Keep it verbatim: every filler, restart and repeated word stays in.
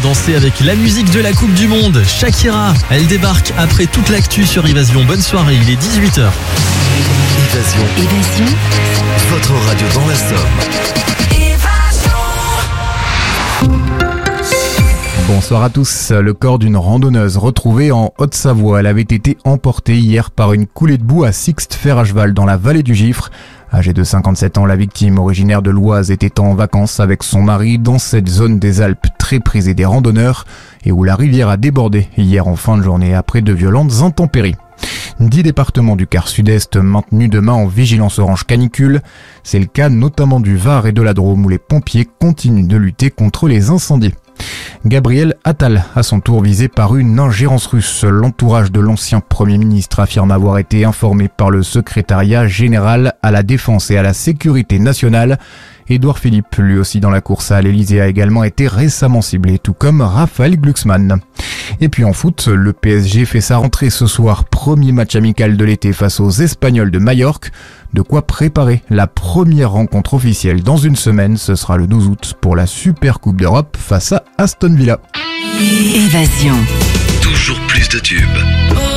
danser avec la musique de la Coupe du Monde. Shakira, elle débarque après toute l'actu sur Évasion. Bonne soirée, il est dix-huit heures. Évasion. Évasion. Votre radio dans la Somme. Bonsoir à tous. Le corps d'une randonneuse retrouvée en Haute-Savoie. Elle avait été emportée hier par une coulée de boue à Sixte-Fer à cheval dans la vallée du Gifre. Âgée de cinquante-sept ans, la victime, originaire de l'Oise, était en vacances avec son mari dans cette zone des Alpes très prisée des randonneurs et où la rivière a débordé hier en fin de journée après de violentes intempéries. Dix départements du quart sud-est maintenus demain en vigilance orange canicule. C'est le cas notamment du Var et de la Drôme où les pompiers continuent de lutter contre les incendies. Gabriel Attal, à son tour visé par une ingérence russe. L'entourage de l'ancien Premier ministre affirme avoir été informé par le secrétariat général à la défense et à la sécurité nationale. Édouard Philippe, lui aussi dans la course à l'Elysée, a également été récemment ciblé, tout comme Raphaël Glucksmann. Et puis en foot, le P S G fait sa rentrée ce soir. Premier match amical de l'été face aux Espagnols de Majorque. De quoi préparer la première rencontre officielle dans une semaine. Ce sera le douze août pour la Super Coupe d'Europe face à Aston Villa. Évasion. Toujours plus de tubes.